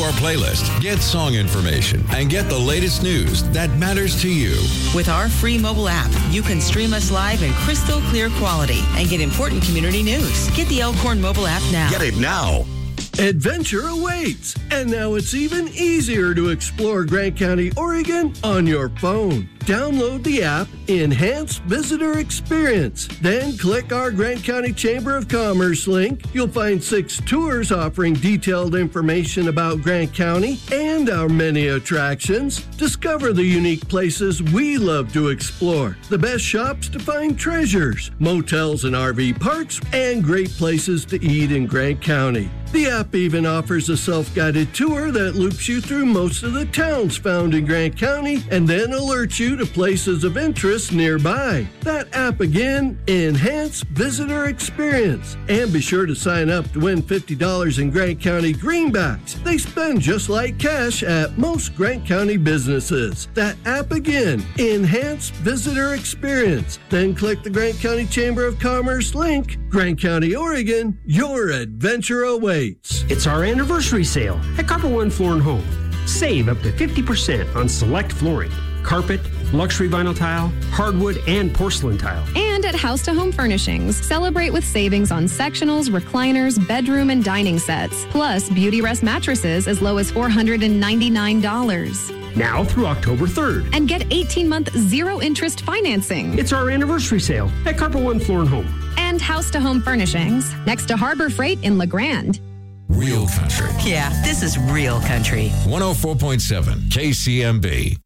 our playlist, get song information, and get the latest news that matters to you. With our free mobile app, you can stream us live in crystal clear quality and get important community news. Get the Elkhorn mobile app now. Get it now. Adventure awaits, and now it's even easier to explore Grant County, Oregon on your phone. Download the app, Enhance Visitor Experience. Then click our Grant County Chamber of Commerce link. You'll find 6 tours offering detailed information about Grant County and our many attractions. Discover the unique places we love to explore, the best shops to find treasures, motels and RV parks, and great places to eat in Grant County. The app even offers a self-guided tour that loops you through most of the towns found in Grant County and then alerts you to places of interest nearby. That app again, Enhance Visitor Experience. And be sure to sign up to win $50 in Grant County greenbacks. They spend just like cash at most Grant County businesses. That app again, Enhance Visitor Experience. Then click the Grant County Chamber of Commerce link. Grant County, Oregon, your adventure awaits. It's our anniversary sale at Copper One Floor and Home. Save up to 50% on select flooring, carpet, luxury vinyl tile, hardwood, and porcelain tile. And at House to Home Furnishings, celebrate with savings on sectionals, recliners, bedroom, and dining sets, plus Beauty Rest mattresses as low as $499. Now through October 3rd. And get 18-month zero-interest financing. It's our anniversary sale at Copper One Floor and Home. And House to Home Furnishings, next to Harbor Freight in La Grande. Real country. Yeah, this is real country. 104.7 KCMB.